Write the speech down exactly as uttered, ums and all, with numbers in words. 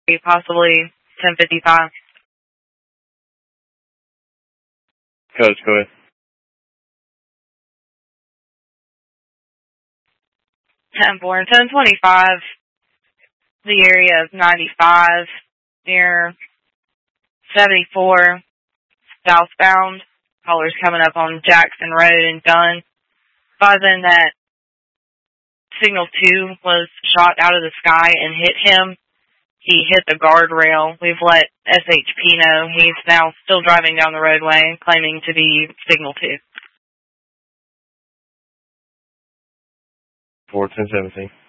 possibly ten fifty-five. Coach, go ahead. ten four, ten twenty-five, the area of ninety-five, near seventy-four, southbound. Caller's coming up on Jackson Road and Dunn. Buzzing that signal two was shot out of the sky and hit him. He hit the guardrail. We've let S H P know. He's now still driving down the roadway, claiming to be signal two. four ten seventeen.